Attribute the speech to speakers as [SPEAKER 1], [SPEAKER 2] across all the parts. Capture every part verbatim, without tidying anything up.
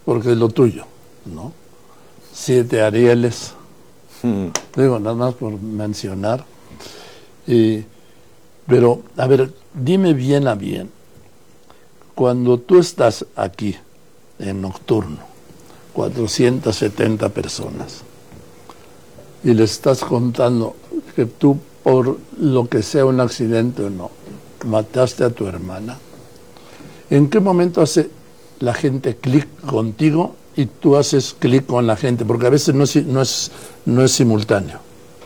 [SPEAKER 1] porque es lo tuyo, ¿no? Siete Arieles, mm. digo, nada más por mencionar. Y, pero, a ver, dime bien a bien, cuando tú estás aquí, en Nocturno, cuatrocientas setenta personas, y le estás contando que tú, por lo que sea un accidente o no, mataste a tu hermana, ¿en qué momento hace la gente clic contigo y tú haces clic con la gente? Porque a veces no es, no es, no es simultáneo.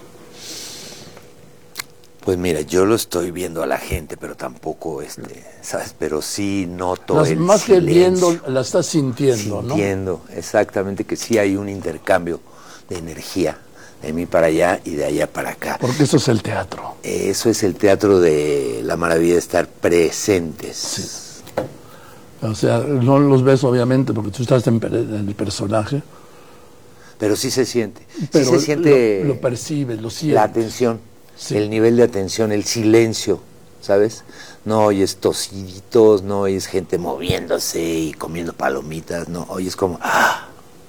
[SPEAKER 2] Pues mira, yo lo estoy viendo a la gente, pero tampoco, este, ¿sabes? Pero sí noto
[SPEAKER 1] Las,
[SPEAKER 2] el
[SPEAKER 1] más
[SPEAKER 2] silencio.
[SPEAKER 1] Que viendo, la estás sintiendo,
[SPEAKER 2] sintiendo,
[SPEAKER 1] ¿no?
[SPEAKER 2] Sintiendo, exactamente, que sí hay un intercambio de energía, de mí para allá y de allá para acá.
[SPEAKER 1] Porque eso es el teatro.
[SPEAKER 2] Eso es el teatro de la maravilla de estar presentes.
[SPEAKER 1] Sí. O sea, no los ves obviamente porque tú estás en, en el personaje.
[SPEAKER 2] Pero sí se siente.
[SPEAKER 1] Pero
[SPEAKER 2] sí se siente
[SPEAKER 1] lo, lo percibes, lo sientes.
[SPEAKER 2] La atención, sí. El nivel de atención, el silencio, ¿sabes? No oyes tosiditos, no oyes gente moviéndose y comiendo palomitas, no, oyes como ¡ah!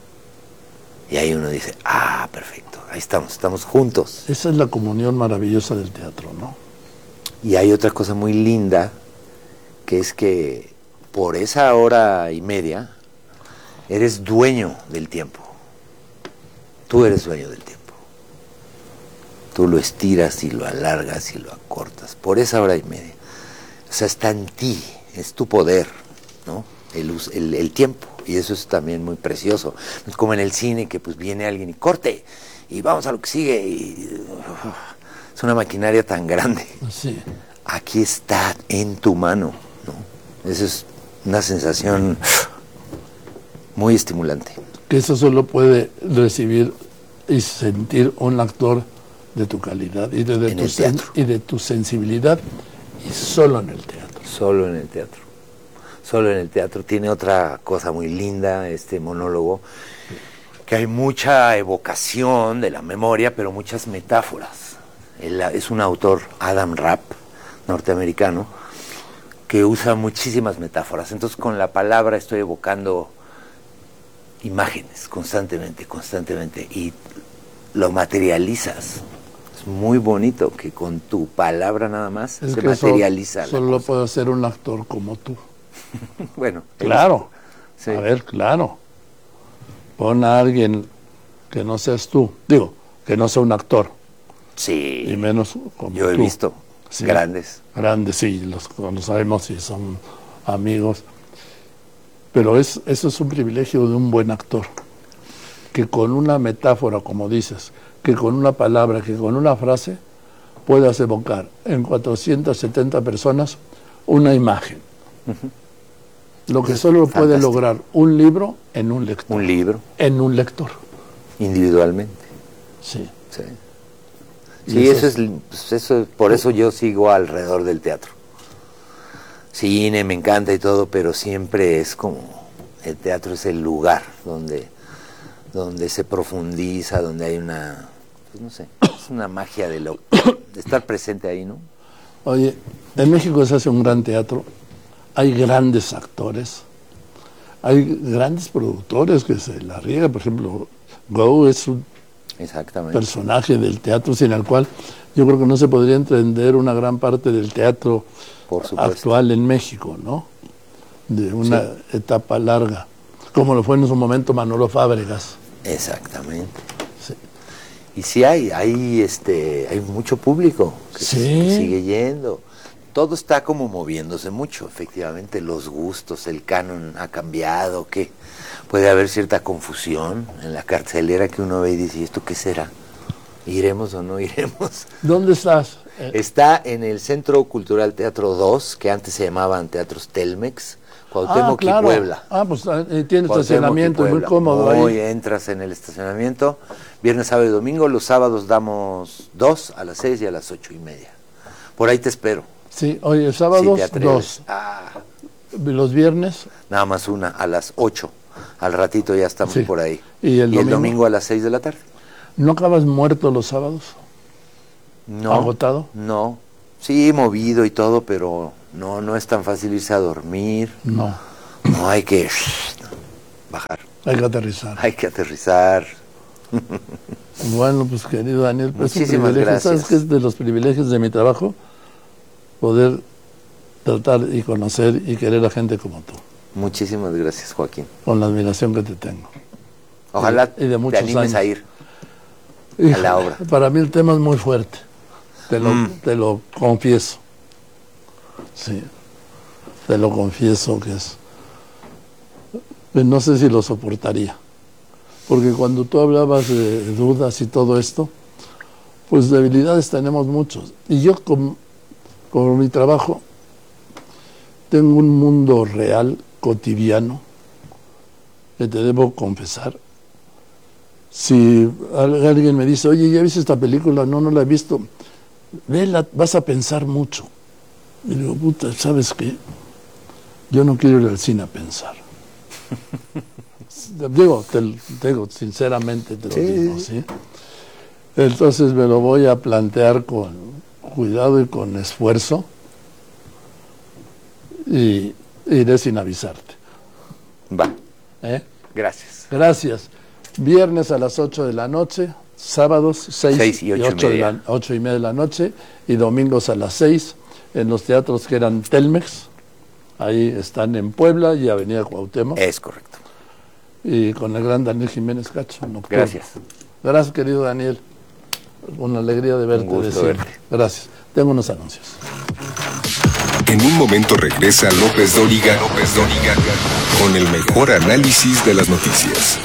[SPEAKER 2] Y ahí uno dice, ah, perfecto, ahí estamos, estamos juntos.
[SPEAKER 1] Esa es la comunión maravillosa del teatro, ¿no?
[SPEAKER 2] Y hay otra cosa muy linda, que es que por esa hora y media eres dueño del tiempo. Tú eres dueño del tiempo. Tú lo estiras y lo alargas y lo acortas por esa hora y media. O sea, está en ti, es tu poder, ¿no? El, el, el tiempo. Y eso es también muy precioso. Es como en el cine que pues viene alguien y corte y vamos a lo que sigue. Y, uh, es una maquinaria tan grande.
[SPEAKER 1] Sí.
[SPEAKER 2] Aquí está en tu mano, ¿no? Esa es una sensación muy estimulante.
[SPEAKER 1] Que eso solo puede recibir y sentir un actor de tu calidad y de, de, tu, sen, y de tu sensibilidad, y solo en el teatro.
[SPEAKER 2] Solo en el teatro. Solo en el teatro. Tiene otra cosa muy linda este monólogo, que hay mucha evocación de la memoria, pero muchas metáforas. Él, es un autor, Adam Rapp, norteamericano, que usa muchísimas metáforas. Entonces con la palabra estoy evocando imágenes constantemente, constantemente, y lo materializas. Es muy bonito que con tu palabra nada más
[SPEAKER 1] es
[SPEAKER 2] se
[SPEAKER 1] que
[SPEAKER 2] materializa.
[SPEAKER 1] Solo, solo puede ser un actor como tú.
[SPEAKER 2] Bueno,
[SPEAKER 1] claro,
[SPEAKER 2] sí.
[SPEAKER 1] A ver, claro. Pon a alguien que no seas tú, digo, que no sea un actor.
[SPEAKER 2] Sí.
[SPEAKER 1] Y menos como
[SPEAKER 2] Yo he
[SPEAKER 1] tú.
[SPEAKER 2] visto sí. grandes.
[SPEAKER 1] Grandes, sí, los, los sabemos y son amigos. Pero es, eso es un privilegio de un buen actor, que con una metáfora, como dices, que con una palabra, que con una frase, puedas evocar en cuatrocientas setenta personas una imagen. Uh-huh. Lo que solo Fantástico. Puede lograr un libro en un lector.
[SPEAKER 2] Un libro.
[SPEAKER 1] En un lector.
[SPEAKER 2] Individualmente.
[SPEAKER 1] Sí.
[SPEAKER 2] Sí, sí eso, eso es, pues eso, por eso yo sigo alrededor del teatro. Cine me encanta y todo, pero siempre es como, el teatro es el lugar donde, donde se profundiza, donde hay una, pues no sé, es una magia de, lo, de estar presente ahí, ¿no?
[SPEAKER 1] Oye, en México se hace un gran teatro, hay grandes actores, hay grandes productores que se la riegan, por ejemplo, Go es un personaje del teatro sin el cual yo creo que no se podría entender una gran parte del teatro actual en México, ¿no? De una sí. etapa larga, como lo fue en su momento Manolo Fábregas.
[SPEAKER 2] Exactamente. Sí. Y sí hay, hay este, hay mucho público que,
[SPEAKER 1] sí.
[SPEAKER 2] que sigue yendo. Todo está como moviéndose mucho, efectivamente, los gustos, el canon ha cambiado, que puede haber cierta confusión en la cartelera que uno ve y dice, ¿esto qué será? ¿Iremos o no iremos?
[SPEAKER 1] ¿Dónde estás?
[SPEAKER 2] Está en el Centro Cultural Teatro dos, que antes se llamaban Teatros Telmex, Cuauhtémoc ah, claro. y Puebla.
[SPEAKER 1] Ah, pues eh, tiene estacionamiento muy cómodo
[SPEAKER 2] Hoy
[SPEAKER 1] ahí.
[SPEAKER 2] Entras en el estacionamiento, viernes, sábado y domingo, los sábados damos dos, a las seis y a las ocho y media. Por ahí te espero.
[SPEAKER 1] Sí, oye, sábados si dos. Ah. ¿Los viernes?
[SPEAKER 2] Nada más una, a las ocho. Al ratito ya estamos sí. por ahí.
[SPEAKER 1] ¿Y el,
[SPEAKER 2] y el domingo a las seis de la tarde.
[SPEAKER 1] ¿No acabas muerto los sábados?
[SPEAKER 2] No.
[SPEAKER 1] ¿Agotado?
[SPEAKER 2] No. Sí, movido y todo, pero no, no es tan fácil irse a dormir.
[SPEAKER 1] No.
[SPEAKER 2] No hay que... bajar.
[SPEAKER 1] Hay que aterrizar.
[SPEAKER 2] Hay que aterrizar.
[SPEAKER 1] Bueno, pues querido Daniel, pues
[SPEAKER 2] muchísimas gracias.
[SPEAKER 1] ¿Sabes qué es de los privilegios de mi trabajo? Poder tratar y conocer y querer a gente como tú.
[SPEAKER 2] Muchísimas gracias, Joaquín.
[SPEAKER 1] Con la admiración que te tengo.
[SPEAKER 2] Ojalá
[SPEAKER 1] y de muchos
[SPEAKER 2] te animes
[SPEAKER 1] años.
[SPEAKER 2] a ir
[SPEAKER 1] y,
[SPEAKER 2] a la obra.
[SPEAKER 1] Para mí el tema es muy fuerte, te lo,
[SPEAKER 2] Mm.
[SPEAKER 1] te lo confieso. Sí, te lo confieso que es... No sé si lo soportaría. Porque cuando tú hablabas de dudas y todo esto, pues debilidades tenemos muchos. Y yo con, con mi trabajo tengo un mundo real, cotidiano, que te debo confesar. Si alguien me dice, oye, ¿ya viste esta película? No, no la he visto. Vela, vas a pensar mucho. Y digo, puta, ¿sabes qué? Yo no quiero ir al cine a pensar. Digo, te, te digo, sinceramente te lo
[SPEAKER 2] sí.
[SPEAKER 1] digo, ¿sí? Entonces me lo voy a plantear con cuidado y con esfuerzo y iré sin avisarte.
[SPEAKER 2] Va.
[SPEAKER 1] ¿Eh?
[SPEAKER 2] Gracias.
[SPEAKER 1] Gracias. Viernes a las ocho de la noche, sábados seis
[SPEAKER 2] y ocho y media.
[SPEAKER 1] ocho y media de la noche y domingos a las seis en los teatros que eran Telmex. Ahí están en Puebla y Avenida Cuauhtémoc.
[SPEAKER 2] Es correcto.
[SPEAKER 1] Y con el gran Daniel Jiménez Cacho.
[SPEAKER 2] Gracias.
[SPEAKER 1] Gracias, querido Daniel. Una alegría de verte.
[SPEAKER 2] Un gusto
[SPEAKER 1] de
[SPEAKER 2] verte.
[SPEAKER 1] Gracias. Tengo unos anuncios.
[SPEAKER 3] En un momento regresa López Dóriga, López Dóriga con el mejor análisis de las noticias.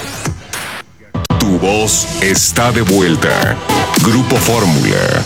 [SPEAKER 3] Tu voz está de vuelta. Grupo Fórmula.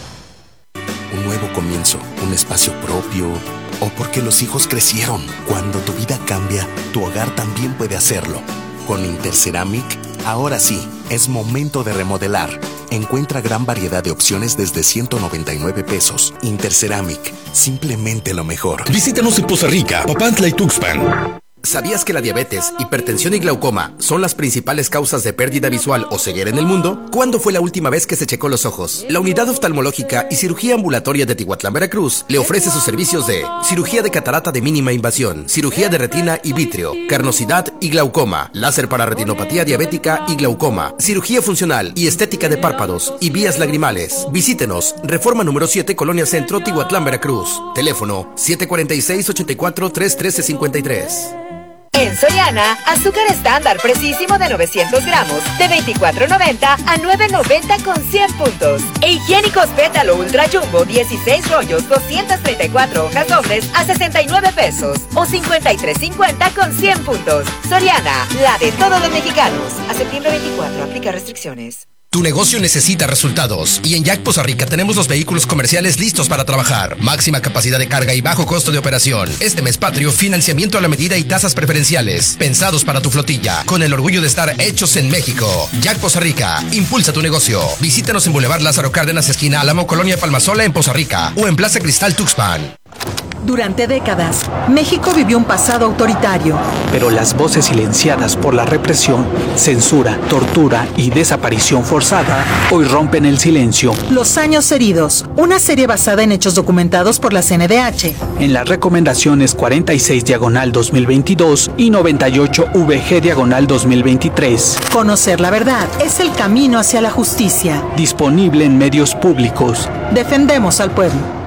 [SPEAKER 4] Un nuevo comienzo, un espacio propio, o porque los hijos crecieron. Cuando tu vida cambia, tu hogar también puede hacerlo. Con Interceramic, ahora sí, es momento de remodelar. Encuentra gran variedad de opciones desde ciento noventa y nueve pesos. Interceramic, simplemente lo mejor.
[SPEAKER 5] Visítanos en Poza Rica, Papantla y Tuxpan.
[SPEAKER 6] ¿Sabías que la diabetes, hipertensión y glaucoma son las principales causas de pérdida visual o ceguera en el mundo? ¿Cuándo fue la última vez que se checó los ojos? La Unidad Oftalmológica y Cirugía Ambulatoria de Tihuatlán, Veracruz, le ofrece sus servicios de cirugía de catarata de mínima invasión, cirugía de retina y vítreo, carnosidad y glaucoma, láser para retinopatía diabética y glaucoma, cirugía funcional y estética de párpados y vías lagrimales. Visítenos, Reforma número siete, Colonia Centro, Tihuatlán, Veracruz. Teléfono siete cuatro seis, ocho cuatro, tres uno tres cinco tres.
[SPEAKER 7] En Soriana, azúcar estándar precisísimo de novecientos gramos, de veinticuatro noventa a nueve noventa con cien puntos. E higiénicos pétalo ultra jumbo, dieciséis rollos, doscientas treinta y cuatro hojas dobles a sesenta y nueve pesos. O cincuenta y tres cincuenta con cien puntos. Soriana, la de todos los mexicanos. A septiembre veinticuatro, aplica restricciones.
[SPEAKER 6] Tu negocio necesita resultados y en Jack Poza Rica tenemos los vehículos comerciales listos para trabajar. Máxima capacidad de carga y bajo costo de operación. Este mes patrio, financiamiento a la medida y tasas preferenciales. Pensados para tu flotilla, con el orgullo de estar hechos en México. Jack Poza Rica, impulsa tu negocio. Visítanos en Boulevard Lázaro Cárdenas, esquina Álamo, Colonia Palmasola, en Poza Rica. O en Plaza Cristal, Tuxpan.
[SPEAKER 8] Durante décadas, México vivió un pasado autoritario.
[SPEAKER 9] Pero las voces silenciadas por la represión, censura, tortura y desaparición forzada hoy rompen el silencio.
[SPEAKER 8] Los años heridos, una serie basada en hechos documentados por la C N D H.
[SPEAKER 9] En las recomendaciones cuarenta y seis diagonal dos mil veintidós y noventa y ocho V G diagonal dos mil veintitrés.
[SPEAKER 8] Conocer la verdad es el camino hacia la justicia.
[SPEAKER 9] Disponible en medios públicos.
[SPEAKER 8] Defendemos al pueblo.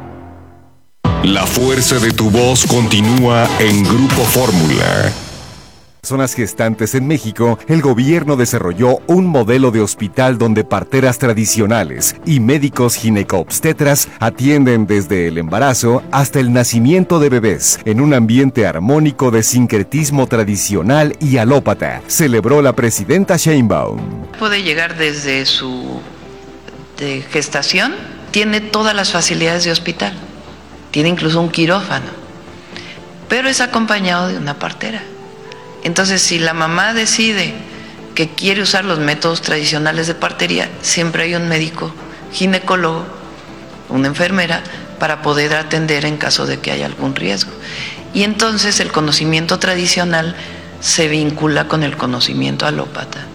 [SPEAKER 3] La fuerza de tu voz continúa en Grupo Fórmula.
[SPEAKER 10] Personas gestantes en México, el gobierno desarrolló un modelo de hospital donde parteras tradicionales y médicos gineco-obstetras atienden desde el embarazo hasta el nacimiento de bebés en un ambiente armónico de sincretismo tradicional y alópata, celebró la presidenta Sheinbaum.
[SPEAKER 11] Puede llegar desde su de gestación, tiene todas las facilidades de hospital, tiene incluso un quirófano, pero es acompañado de una partera. Entonces, si la mamá decide que quiere usar los métodos tradicionales de partería, siempre hay un médico ginecólogo, una enfermera, para poder atender en caso de que haya algún riesgo. Y entonces el conocimiento tradicional se vincula con el conocimiento alópata.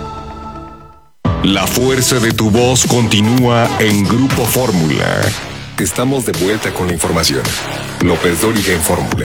[SPEAKER 3] La fuerza de tu voz continúa en Grupo Fórmula. Estamos de vuelta con la información. López Dóriga en Fórmula.